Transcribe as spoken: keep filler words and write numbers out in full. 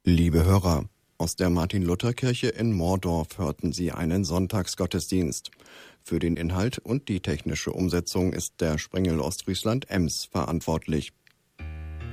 Liebe Hörer, aus der Martin-Luther-Kirche in Mordorf hörten Sie einen Sonntagsgottesdienst. Für den Inhalt und die technische Umsetzung ist der Sprengel Ostfriesland Ems verantwortlich.